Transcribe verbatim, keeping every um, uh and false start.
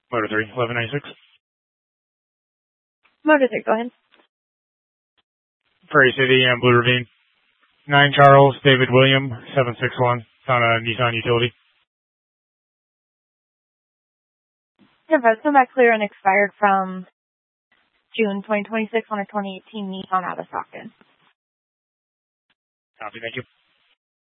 Motor three, eleven ninety-six. Motor three, go ahead. Prairie City and Blue Ravine. nine Charles, David William, seven six one. It's on a Nissan Utility. Yeah, that's come back clear and expired from June twenty twenty-six on a twenty eighteen Nissan out of stock. Copy, thank you.